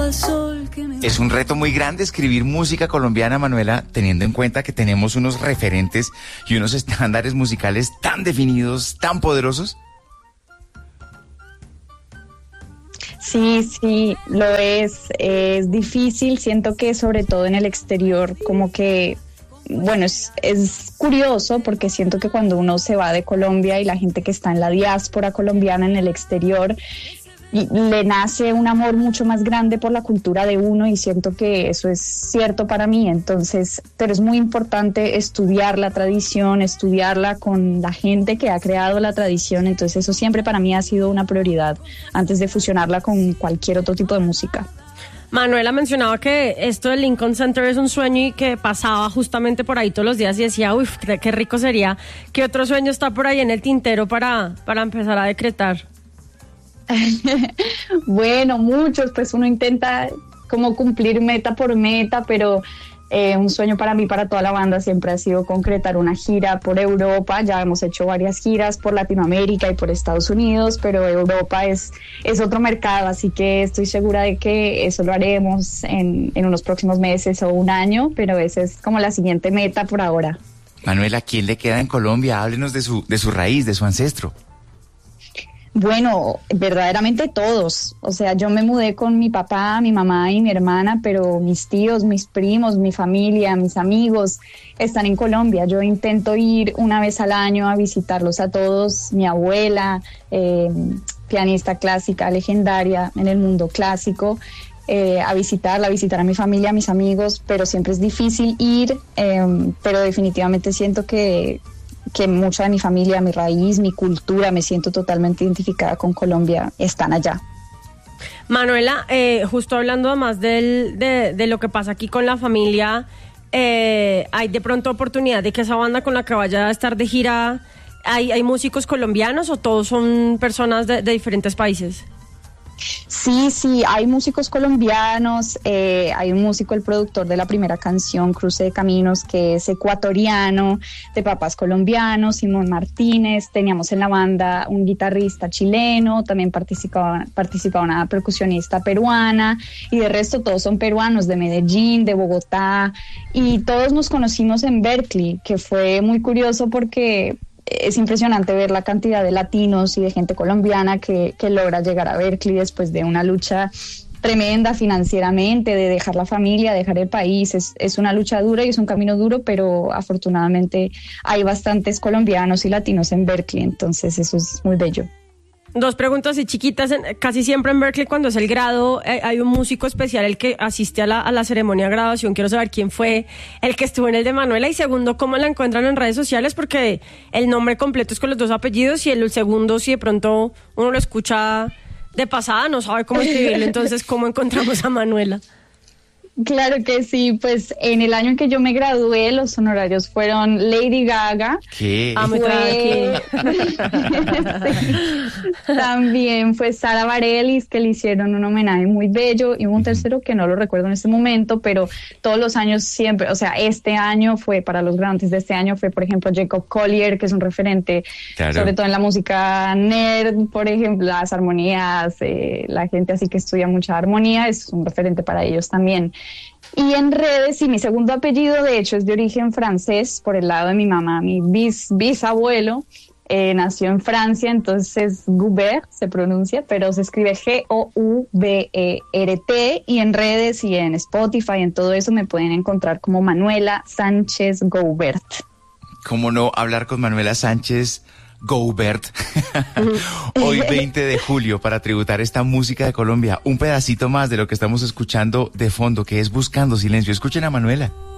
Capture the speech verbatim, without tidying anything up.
al sol que me... Es un reto muy grande escribir música colombiana, Manuela, teniendo en cuenta que tenemos unos referentes y unos estándares musicales tan definidos, tan poderosos. Sí, sí, lo es. Es difícil. Siento que sobre todo en el exterior, como que, bueno, es, es curioso porque siento que cuando uno se va de Colombia y la gente que está en la diáspora colombiana en el exterior, le nace un amor mucho más grande por la cultura de uno, y siento que eso es cierto para mí. Entonces, pero es muy importante estudiar la tradición, estudiarla con la gente que ha creado la tradición. Entonces eso siempre para mí ha sido una prioridad antes de fusionarla con cualquier otro tipo de música. Manuela mencionaba que esto del Lincoln Center es un sueño y que pasaba justamente por ahí todos los días y decía, uy, qué, qué rico sería. ¿Qué otro sueño está por ahí en el tintero para, para empezar a decretar? Bueno, muchos, pues uno intenta como cumplir meta por meta, pero eh, un sueño para mí, para toda la banda, siempre ha sido concretar una gira por Europa. Ya hemos hecho varias giras por Latinoamérica y por Estados Unidos, pero Europa es, es otro mercado, así que estoy segura de que eso lo haremos en, en unos próximos meses o un año, pero esa es como la siguiente meta por ahora. Manuela, ¿quién le queda en Colombia? Háblenos de su, de su raíz, de su ancestro. Bueno, verdaderamente todos. O sea, yo me mudé con mi papá, mi mamá y mi hermana, pero mis tíos, mis primos, mi familia, mis amigos están en Colombia. Yo intento ir una vez al año a visitarlos a todos. Mi abuela, eh, pianista clásica legendaria en el mundo clásico, eh, a visitarla, a visitar a mi familia, a mis amigos, pero siempre es difícil ir, eh, pero definitivamente siento que que mucha de mi familia, mi raíz, mi cultura, me siento totalmente identificada con Colombia, están allá. Manuela, eh, justo hablando más del, de, de lo que pasa aquí con la familia, eh, ¿hay de pronto oportunidad de que esa banda con la que vaya a estar de gira, hay, hay músicos colombianos o todos son personas de, de diferentes países? Sí, sí, hay músicos colombianos, eh, hay un músico, el productor de la primera canción, Cruce de Caminos, que es ecuatoriano, de papás colombianos, Simón Martínez. Teníamos en la banda un guitarrista chileno, también participaba, participaba una percusionista peruana, y de resto todos son peruanos, de Medellín, de Bogotá, y todos nos conocimos en Berkeley, que fue muy curioso porque es impresionante ver la cantidad de latinos y de gente colombiana que, que logra llegar a Berkeley después de una lucha tremenda financieramente, de dejar la familia, dejar el país. Es, es una lucha dura y es un camino duro, pero afortunadamente hay bastantes colombianos y latinos en Berkeley, entonces eso es muy bello. Dos preguntas y chiquitas. Casi siempre en Berkeley, cuando es el grado, eh, hay un músico especial, el que asiste a la, a la ceremonia de graduación. Quiero saber quién fue el que estuvo en el de Manuela. Y segundo, ¿cómo la encuentran en redes sociales? Porque el nombre completo es con los dos apellidos, y el segundo, si de pronto uno lo escucha de pasada, no sabe cómo escribirlo. Entonces, ¿cómo encontramos a Manuela? Claro que sí, pues en el año en que yo me gradué, los honorarios fueron Lady Gaga. ¿Qué? Ah, me trae aquí. Sí. También fue Sara Bareilles, que le hicieron un homenaje muy bello, y hubo un tercero que no lo recuerdo en este momento, pero todos los años siempre, o sea, este año fue, para los graduantes de este año fue, por ejemplo, Jacob Collier, que es un referente, claro, sobre todo en la música nerd, por ejemplo, las armonías, eh, la gente así que estudia mucha armonía, es un referente para ellos también. Y en redes, y mi segundo apellido de hecho es de origen francés por el lado de mi mamá, mi bis, bisabuelo eh, nació en Francia, entonces Goubert se pronuncia, pero se escribe G O U B E R T, y en redes y en Spotify, en todo eso me pueden encontrar como Manuela Sánchez Goubert. ¿Cómo no hablar con Manuela Sánchez Goubert? Hoy veinte de julio, para tributar esta música de Colombia, un pedacito más de lo que estamos escuchando de fondo, que es Buscando Silencio. Escuchen a Manuela.